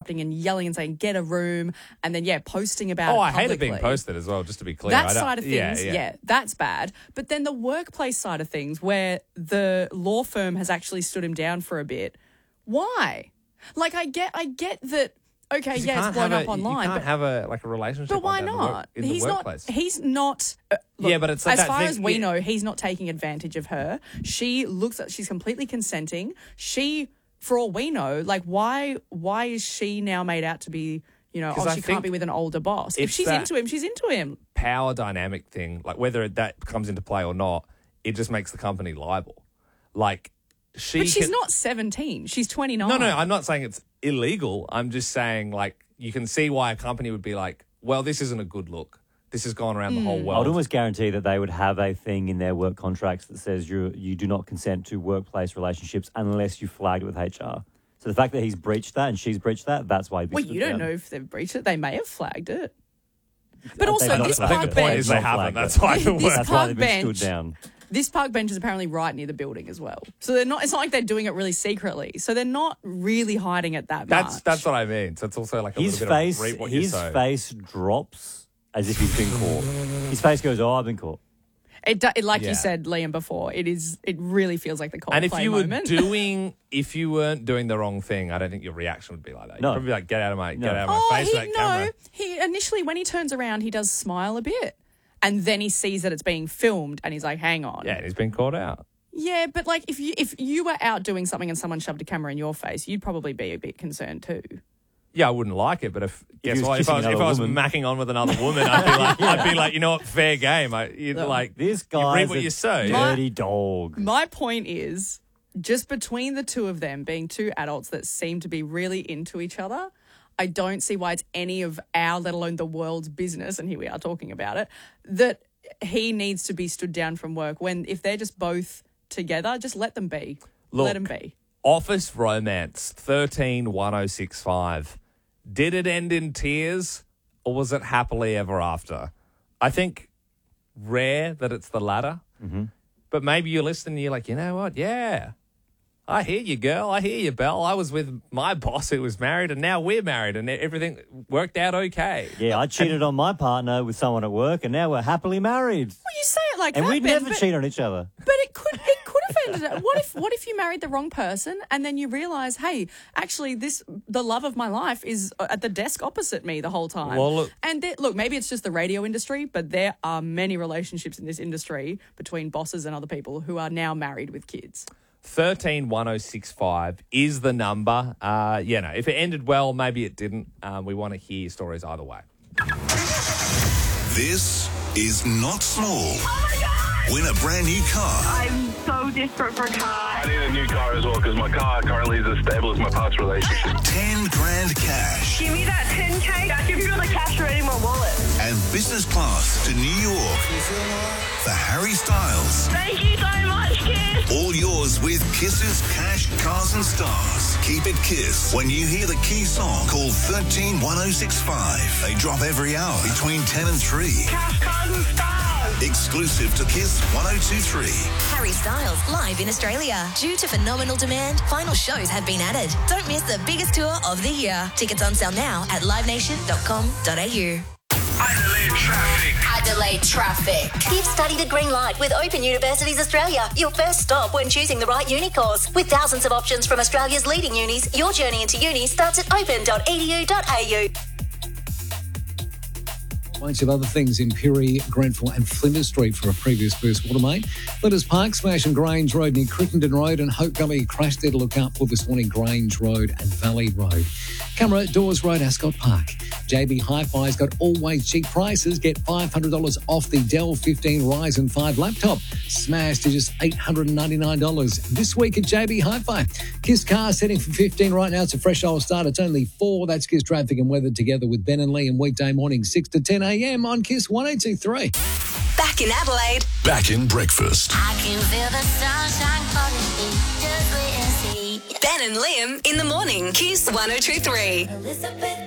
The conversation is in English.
interrupting and yelling and saying, get a room, and then, posting about it I hate it publicly. being posted as well, just to be clear. That side of things, yeah, that's bad. But then the workplace side of things, where the law firm has actually stood him down for a bit, why? Like, I get that. Okay, it's blown up online. You can't have a relationship. But why like that not? in the workplace. He's not. Look, but it's like as that far thing, as we know, he's not taking advantage of her. She's completely consenting. For all we know, like why is she now made out to be, she can't be with an older boss? If she's into him, she's into him. Power dynamic thing, like whether that comes into play or not, it just makes the company liable. Like But she's not 17. She's 29. No, I'm not saying it's illegal. I'm just saying, like, you can see why a company would be like, well, this isn't a good look. This has gone around the whole world. I'd almost guarantee that they would have a thing in their work contracts that says you do not consent to workplace relationships unless you flagged it with HR. So the fact that he's breached that and she's breached that, that's why. Well, you don't know if they've breached it. They may have flagged it. But also, this I think park the point bench. is they haven't. That's why it works. That's why they've been stood down. This park bench is apparently right near the building as well. So they're not. It's not like they're doing it really secretly. So they're not really hiding it that much. That's what I mean. So it's also like a little bit of reap what you sow. His face drops as if he's been caught. His face goes, "Oh, I've been caught." Like you said, Liam, before, it really feels like the Coldplay And if you moment. if you weren't doing the wrong thing, I don't think your reaction would be like that. No. You'd probably be like, get out of my face with that camera. He initially, when he turns around, he does smile a bit. And then he sees that it's being filmed and he's like, hang on. Yeah, and he's been caught out. Yeah, but like if you were out doing something and someone shoved a camera in your face, you'd probably be a bit concerned too. Yeah, I wouldn't like it, but if I was woman. macking on with another woman, I'd be like, you know what, fair game. This you guy's reap what you sow. dirty dog. My point is, just between the two of them being two adults that seem to be really into each other, I don't see why it's any of our, let alone the world's business, and here we are talking about it, that he needs to be stood down from work when if they're just both together, just let them be. Let them be. Office Romance 131065. Did it end in tears or was it happily ever after? I think rare that it's the latter. Mm-hmm. But maybe you're listening and you're like, you know what? Yeah. I hear you, girl. I hear you, Belle. I was with my boss who was married and now we're married and everything worked out okay. Yeah, I cheated on my partner with someone at work and now we're happily married. Well, you say it like and that, we'd never cheat on each other. But it could have ended up. What if you married the wrong person and then you realise, hey, actually the love of my life is at the desk opposite me the whole time. Well, look, maybe it's just the radio industry, but there are many relationships in this industry between bosses and other people who are now married with kids. 131065 is the number. If it ended well, maybe it didn't. We want to hear stories either way. This is not small. Oh my God! Win a brand new car. I'm so desperate for a car. I need a new car as well because my car currently is as stable as my past relationship. 10 grand cash. Give me that 10K. I'll give you the cash ready in my wallet. And business class to New York for Harry Styles. Thank you so much, Kiss. All yours with Kiss's Cash, Cars and Stars. Keep it Kiss. When you hear the key song, call 131065. They drop every hour between 10 and 3. Cash, cars and stars. Exclusive to Kiss 1023. Harry Styles live in Australia. Due to phenomenal demand, final shows have been added. Don't miss the biggest tour of the year. Tickets on sale now at livenation.com.au. Adelaide traffic. Adelaide traffic. Give study the green light with Open Universities Australia. Your first stop when choosing the right uni course. With thousands of options from Australia's leading unis, your journey into uni starts at open.edu.au. A bunch of other things in Pirrie, Grenfell and Flinders Street for a previous burst water main. Flinders Park, Smash and Grange Road near Crittenden Road, and Hope Gully crashed there to look out for this morning, Grange Road and Valley Road. Camera, Dawes Road, Ascot Park. JB Hi-Fi's got always cheap prices. Get $500 off the Dell 15 Ryzen 5 laptop. Smashed to just $899 this week at JB Hi-Fi. Kiss Cars heading for 15 right now. It's a fresh old start. It's only 4. That's Kiss Traffic and Weather together with Ben and Lee and weekday morning 6 to 10 a.m. on Kiss 1023. Back in Adelaide. Back in breakfast. I can feel the sunshine calling me. Just wait and see. Ben and Liam in the morning. Kiss 1023. Elizabeth